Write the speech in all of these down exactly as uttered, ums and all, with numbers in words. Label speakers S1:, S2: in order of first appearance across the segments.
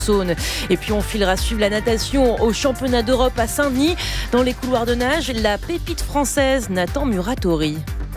S1: Saône. Et puis on filera suivre la natation au championnat d'Europe à Saint-Denis. Dans les couloirs de nage, la pépite française Nathan Muratori.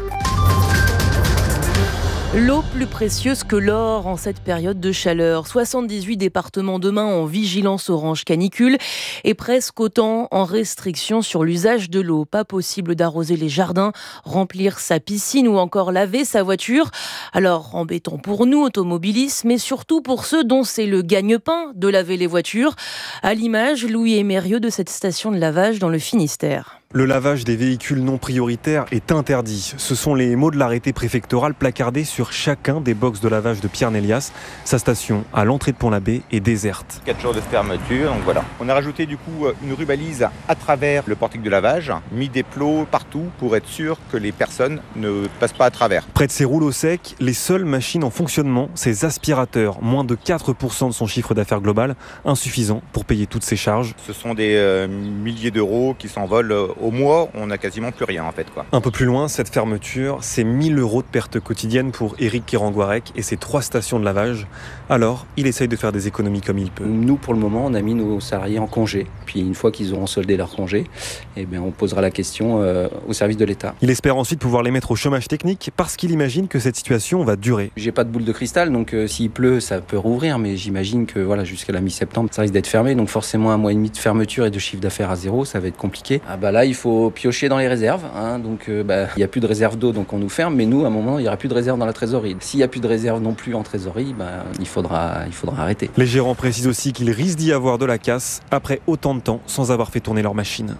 S1: L'eau plus précieuse que l'or en cette période de chaleur. soixante-dix-huit départements demain en vigilance orange canicule et presque autant en restriction sur l'usage de l'eau. Pas possible d'arroser les jardins, remplir sa piscine ou encore laver sa voiture. Alors embêtant pour nous automobilistes, mais surtout pour ceux dont c'est le gagne-pain de laver les voitures. À l'image, Louis Émérieux de cette station de lavage dans le Finistère.
S2: Le lavage des véhicules non prioritaires est interdit. Ce sont les mots de l'arrêté préfectoral placardés sur chacun des box de lavage de Pierre-Nélias. Sa station à l'entrée de Pont-l'Abbé est déserte.
S3: quatre jours de fermeture, donc voilà. On a rajouté du coup une rubalise à travers le portique de lavage, mis des plots partout pour être sûr que les personnes ne passent pas à travers.
S2: Près de ces rouleaux secs, les seules machines en fonctionnement, ces aspirateurs, moins de quatre pour cent de son chiffre d'affaires global, insuffisant pour payer toutes ses charges.
S3: Ce sont des euh, milliers d'euros qui s'envolent euh, au mois, on n'a quasiment plus rien en fait, quoi.
S2: Un peu plus loin, cette fermeture, c'est mille euros de pertes quotidiennes pour Éric Kéranguarec et ses trois stations de lavage. Alors, il essaye de faire des économies comme il peut.
S4: Nous, pour le moment, on a mis nos salariés en congé. Puis une fois qu'ils auront soldé leur congé, eh bien, on posera la question euh, au service de l'État.
S2: Il espère ensuite pouvoir les mettre au chômage technique parce qu'il imagine que cette situation va durer.
S4: J'ai pas de boule de cristal, donc euh, s'il pleut, ça peut rouvrir, mais j'imagine que voilà, jusqu'à la mi-septembre, ça risque d'être fermé. Donc forcément, un mois et demi de fermeture et de chiffre d'affaires à zéro, ça va être compliqué. Ah bah là, il faut piocher dans les réserves, hein, donc euh, bah, il n'y a plus de réserve d'eau, donc on nous ferme, mais nous, à un moment, il n'y aura plus de réserve dans la trésorerie. S'il n'y a plus de réserve non plus en trésorerie, bah, il faudra, il faudra arrêter.
S2: Les gérants précisent aussi qu'il risque d'y avoir de la casse après autant de temps sans avoir fait tourner leur machine.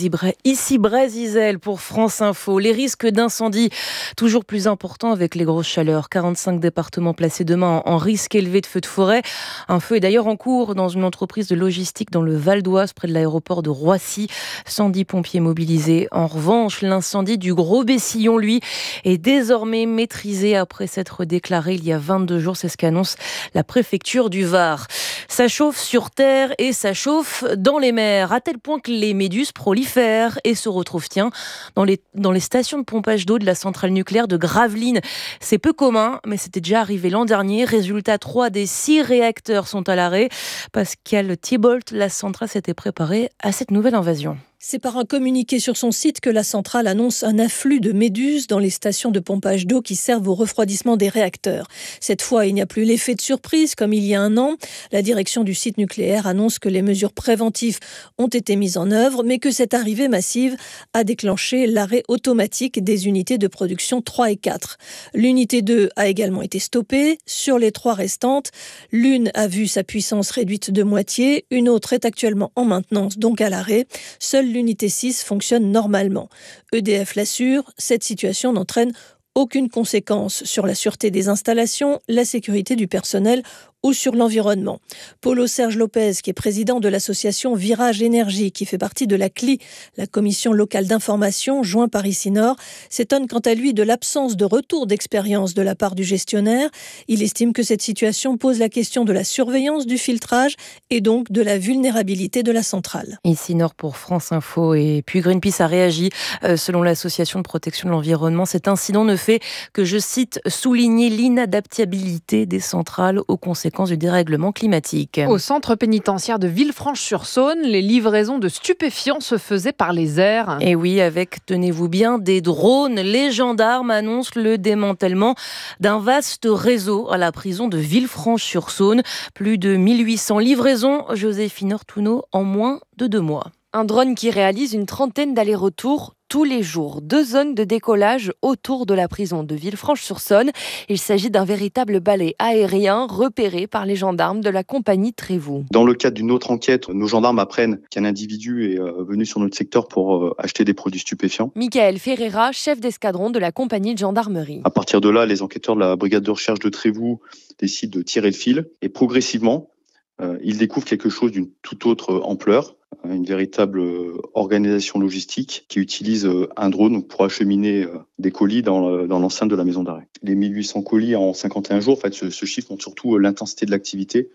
S1: Ici Brésil pour France Info. Les risques d'incendie toujours plus importants avec les grosses chaleurs. quarante-cinq départements placés demain en risque élevé de feux de forêt. Un feu est d'ailleurs en cours dans une entreprise de logistique dans le Val d'Oise, près de l'aéroport de Roissy. cent dix pompiers mobilisés. En revanche, l'incendie du Gros Bessillon, lui, est désormais maîtrisé après s'être déclaré il y a vingt-deux jours. C'est ce qu'annonce la préfecture du Var. Ça chauffe sur terre et ça chauffe dans les mers, à tel point que les méduses prolifèrent et se retrouvent, tiens, dans les, dans les stations de pompage d'eau de la centrale nucléaire de Gravelines. C'est peu commun, mais c'était déjà arrivé l'an dernier. Résultat, trois des six réacteurs sont à l'arrêt. Pascal Thibault, la centrale s'était préparée à cette nouvelle invasion.
S5: C'est par un communiqué sur son site que la centrale annonce un afflux de méduses dans les stations de pompage d'eau qui servent au refroidissement des réacteurs. Cette fois, il n'y a plus l'effet de surprise comme il y a un an. La direction du site nucléaire annonce que les mesures préventives ont été mises en œuvre, mais que cette arrivée massive a déclenché l'arrêt automatique des unités de production trois et quatre. L'unité deux a également été stoppée. Sur les trois restantes, l'une a vu sa puissance réduite de moitié, une autre est actuellement en maintenance, donc à l'arrêt. Seule l'unité six fonctionne normalement. E D F l'assure, cette situation n'entraîne aucune conséquence sur la sûreté des installations, la sécurité du personnel ou sur l'environnement. Paulo Serge Lopez, qui est président de l'association Virage Énergie, qui fait partie de la C L I, la commission locale d'information, joint Paris-Nord, s'étonne quant à lui de l'absence de retour d'expérience de la part du gestionnaire. Il estime que cette situation pose la question de la surveillance du filtrage et donc de la vulnérabilité de la centrale.
S1: Ici Nord pour France Info, et puis Greenpeace a réagi. Euh, selon l'association de protection de l'environnement, cet incident ne fait que, je cite, souligner l'inadaptabilité des centrales aux conséquences du dérèglement climatique.
S6: Au centre pénitentiaire de Villefranche-sur-Saône, les livraisons de stupéfiants se faisaient par les airs.
S1: Et oui, avec, tenez-vous bien, des drones. Les gendarmes annoncent le démantèlement d'un vaste réseau à la prison de Villefranche-sur-Saône. Plus de mille huit cents livraisons, Joséphine Ortuno, en moins de deux mois.
S7: Un drone qui réalise une trentaine d'allers-retours tous les jours. Deux zones de décollage autour de la prison de Villefranche-sur-Saône. Il s'agit d'un véritable balai aérien repéré par les gendarmes de la compagnie Trévoux.
S8: Dans le cadre d'une autre enquête, nos gendarmes apprennent qu'un individu est euh, venu sur notre secteur pour euh, acheter des produits stupéfiants.
S7: Michael Ferreira, chef d'escadron de la compagnie de gendarmerie.
S8: À partir de là, les enquêteurs de la brigade de recherche de Trévoux décident de tirer le fil et progressivement, euh, ils découvrent quelque chose d'une toute autre ampleur. Une véritable organisation logistique qui utilise un drone pour acheminer des colis dans, dans l'enceinte de la maison d'arrêt. Les mille huit cents colis en cinquante et un jours, en fait, ce, ce chiffre montre surtout l'intensité de l'activité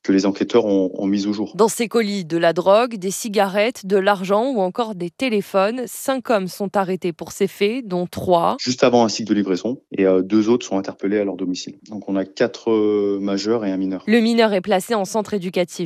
S8: que les enquêteurs ont, ont mises au jour.
S7: Dans ces colis, de la drogue, des cigarettes, de l'argent ou encore des téléphones. Cinq hommes sont arrêtés pour ces faits, dont trois
S8: juste avant un cycle de livraison, et euh, deux autres sont interpellés à leur domicile. Donc on a quatre euh, majeurs et un mineur.
S7: Le mineur est placé en centre éducatif.